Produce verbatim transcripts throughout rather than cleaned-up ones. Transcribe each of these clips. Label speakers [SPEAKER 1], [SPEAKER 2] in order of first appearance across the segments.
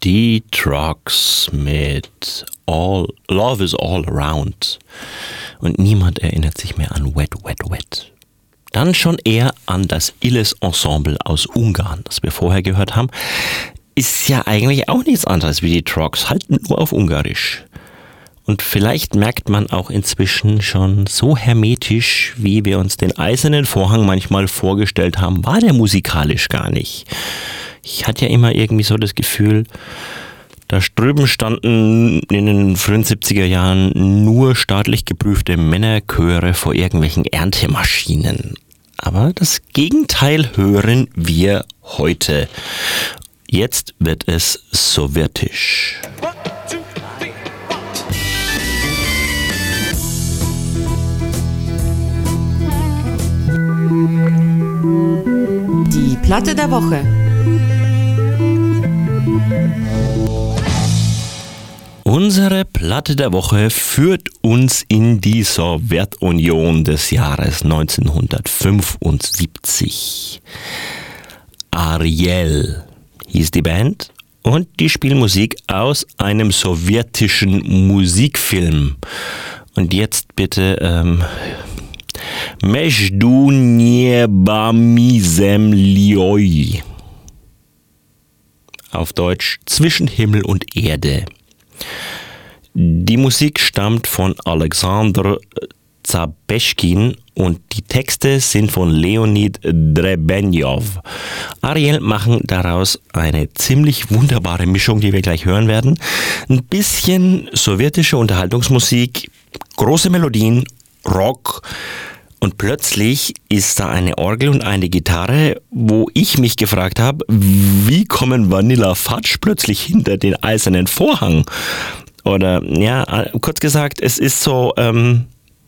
[SPEAKER 1] Die Trucks mit All, Love is All Around. Und niemand erinnert sich mehr an Wet, Wet, Wet. Dann schon eher an das Illes Ensemble aus Ungarn, das wir vorher gehört haben. Ist ja eigentlich auch nichts anderes wie die Trucks, halt nur auf Ungarisch. Und vielleicht merkt man auch inzwischen schon, so hermetisch, wie wir uns den Eisernen Vorhang manchmal vorgestellt haben, war der musikalisch gar nicht. Ich hatte ja immer irgendwie so das Gefühl, da drüben standen in den frühen siebziger Jahren nur staatlich geprüfte Männerchöre vor irgendwelchen Erntemaschinen. Aber das Gegenteil hören wir heute. Jetzt wird es sowjetisch.
[SPEAKER 2] Die Platte der Woche.
[SPEAKER 1] Unsere Platte der Woche führt uns in die Sowjetunion des Jahres neunzehnhundertfünfundsiebzig. Ariel hieß die Band und die spielen Musik aus einem sowjetischen Musikfilm. Und jetzt bitte ähm, Между небом и землей. Auf Deutsch zwischen Himmel und Erde. Die Musik stammt von Alexander Zabeshkin und die Texte sind von Leonid Drebenjov. Ariel machen daraus eine ziemlich wunderbare Mischung, die wir gleich hören werden. Ein bisschen sowjetische Unterhaltungsmusik, große Melodien, Rock und plötzlich ist da eine Orgel und eine Gitarre, wo ich mich gefragt habe, wie kommen Vanilla Fudge plötzlich hinter den Eisernen Vorhang? Oder, ja, kurz gesagt, es ist so, ähm,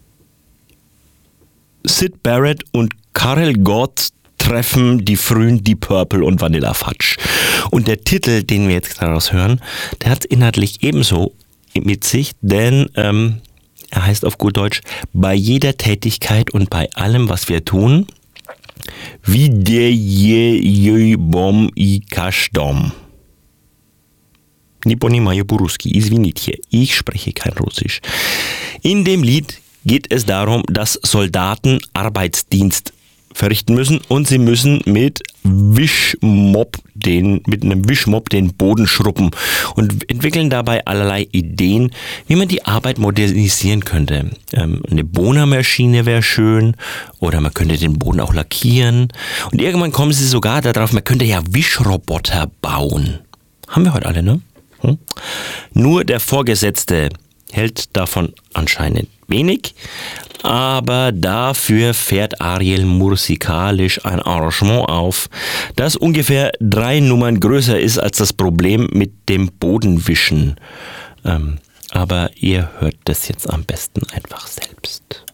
[SPEAKER 1] Syd Barrett und Karel Gott treffen die frühen Deep Purple und Vanilla Fudge. Und der Titel, den wir jetzt daraus hören, der hat inhaltlich ebenso mit sich, denn ähm, er heißt auf gut Deutsch, bei jeder Tätigkeit und bei allem, was wir tun, wie der je je bom i kashdom. Не понимаю по-русски, извините, ich spreche kein Russisch. In dem Lied geht es darum, dass Soldaten Arbeitsdienst verrichten müssen und sie müssen mit Wischmopp den, mit einem Wischmopp den Boden schrubben und entwickeln dabei allerlei Ideen, wie man die Arbeit modernisieren könnte. Ähm, eine Bohrmaschine wäre schön oder man könnte den Boden auch lackieren und irgendwann kommen sie sogar darauf, man könnte ja Wischroboter bauen. Haben wir heute alle, ne? Hm? Nur der Vorgesetzte hält davon anscheinend wenig, aber dafür fährt Ariel musikalisch ein Arrangement auf, das ungefähr drei Nummern größer ist als das Problem mit dem Bodenwischen. Ähm, aber ihr hört das jetzt am besten einfach selbst.